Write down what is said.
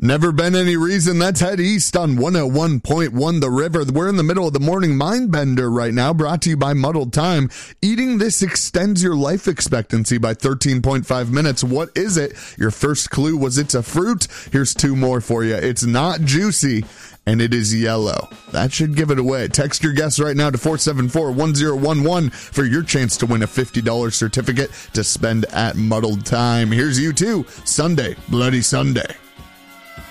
Never been any reason. Let's head east on 101.1 The River. We're in the middle of the morning mind bender right now, brought to you by Muddled Time. Eating this extends your life expectancy by 13.5 minutes. What is it? Your first clue was it's a fruit. Here's two more for you. It's not juicy, and it is yellow. That should give it away. Text your guess right now to 474-1011 for your chance to win a $50 certificate to spend at Muddled Time. Here's U2, Sunday, Bloody Sunday.